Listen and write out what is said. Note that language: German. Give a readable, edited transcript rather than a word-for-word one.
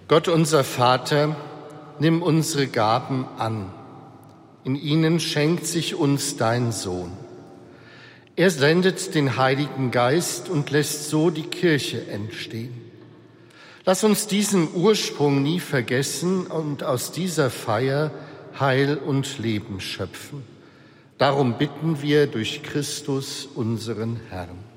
Gott unser Vater, nimm unsere Gaben an. In ihnen schenkt sich uns dein Sohn. Er sendet den Heiligen Geist und lässt so die Kirche entstehen. Lass uns diesen Ursprung nie vergessen und aus dieser Feier Heil und Leben schöpfen. Darum bitten wir durch Christus, unseren Herrn.